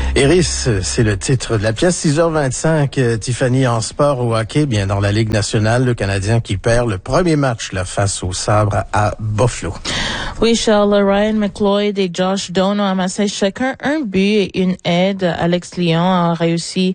Iris, c'est le titre de la pièce. 6h25, Tiffany en sport au hockey, bien dans la Ligue nationale, le Canadien qui perd le premier match là, face au Sabre à Buffalo. Oui, Charles, Ryan McLeod et Josh Doan ont amassé chacun un but et une aide. Alex Lyon a réussi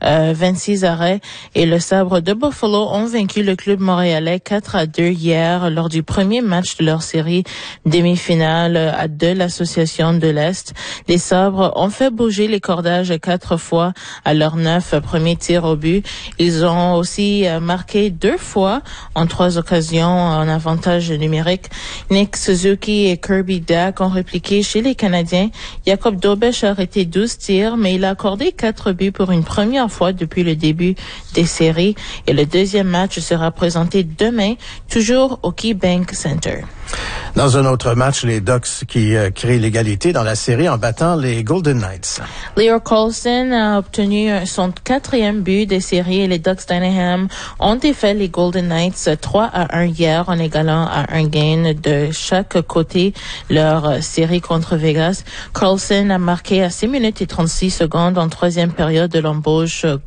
26 arrêts et le Sabre de Buffalo ont vaincu le club montréalais 4-2 hier lors du premier match de leur série demi-finale de l'Association de l'Est. Les Sabres ont fait bouger les cordages 4 fois à leurs 9 premiers tirs au but. Ils ont aussi marqué 2 fois en 3 occasions en avantage numérique. Nick Suzuki et Kirby Dack ont répliqué chez les Canadiens. Jacob Dobeš a arrêté 12 tirs, mais il a accordé 4 buts pour une première fois depuis le début des séries. Et le deuxième match sera présenté demain, toujours au KeyBank Center. Dans un autre match, les Ducks qui créent l'égalité dans la série en battant les Golden Knights. Leo Carlson a obtenu son 4e but des séries et les Ducks d'Anaheim ont défait les Golden Knights 3-1 hier en égalant à un gain de chaque côté leur série contre Vegas. Carlson a marqué à 6 minutes et 36 secondes en 3e période de l'embouchure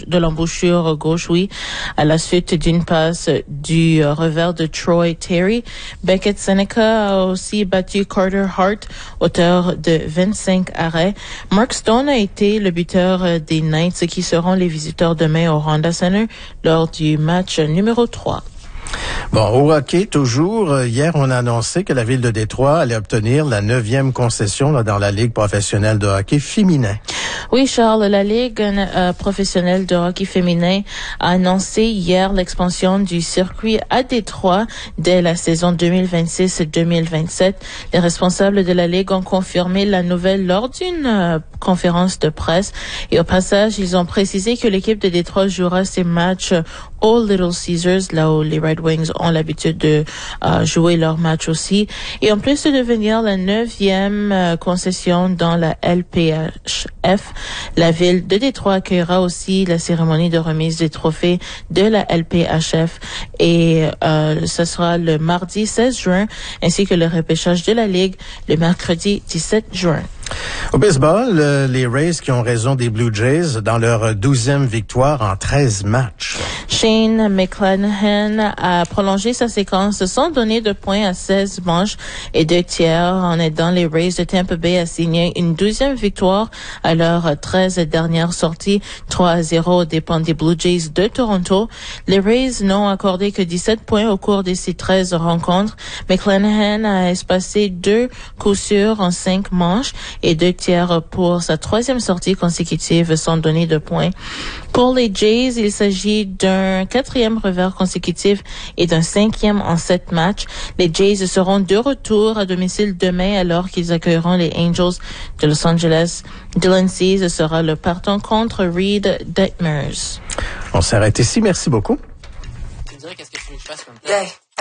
gauche, à la suite d'une passe du revers de Troy Terry. Beckett Seneca a aussi battu Carter Hart, auteur de 25 arrêts. Mark Stone a été le buteur des Knights qui seront les visiteurs demain au Honda Center lors du match numéro 3. Bon, au hockey, toujours, hier, on a annoncé que la ville de Détroit allait obtenir la 9e concession là, dans la Ligue professionnelle de hockey féminin. Oui, Charles, la Ligue professionnelle de hockey féminin a annoncé hier l'expansion du circuit à Détroit dès la saison 2026-2027. Les responsables de la Ligue ont confirmé la nouvelle lors d'une conférence de presse. Et au passage, ils ont précisé que l'équipe de Détroit jouera ses matchs au Little Caesars, là où les Red Wings ont l'habitude de jouer leurs matchs aussi. Et en plus de devenir la 9e concession dans la LPHF, la ville de Détroit accueillera aussi la cérémonie de remise des trophées de la LPHF et ce sera le mardi 16 juin ainsi que le repêchage de la Ligue le mercredi 17 juin. Au baseball, les Rays qui ont raison des Blue Jays dans leur 12e victoire en 13 matchs. Shane McClanahan a prolongé sa séquence sans donner de points à 16 manches et 2 tiers en aidant les Rays de Tampa Bay à signer une 12e victoire à leurs 13 dernières sorties, 3-0 aux dépens des Blue Jays de Toronto. Les Rays n'ont accordé que 17 points au cours de ces 13 rencontres. McClanahan a espacé 2 coups sûrs en 5 manches et 2 tiers pour sa 3e sortie consécutive sans donner de points. Pour les Jays, il s'agit d'un 4e revers consécutif et d'un 5e en 7 matchs. Les Jays seront de retour à domicile demain alors qu'ils accueilleront les Angels de Los Angeles. Dylan Cease sera le partant contre Reed Detmers. On s'arrête ici. Merci beaucoup. Tu me dirais qu'est-ce que tu veux que je fasse comme ça?